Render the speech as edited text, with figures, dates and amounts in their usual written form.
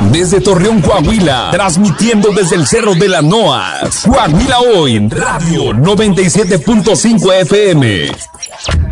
desde Torreón, Coahuila, transmitiendo desde el Cerro de la Noas. Coahuila Hoy, Radio 97.5 FM.